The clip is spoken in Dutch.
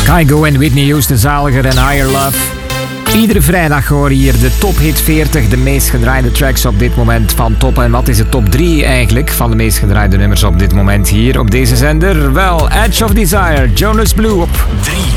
Kygo en Whitney Houston zaliger en Higher Love. Iedere vrijdag hoor je hier de Top Hit 40, de meest gedraaide tracks op dit moment van Top. En wat is de top 3 eigenlijk van de meest gedraaide nummers op dit moment hier op deze zender? Wel, Edge of Desire, Jonas Blue op 3.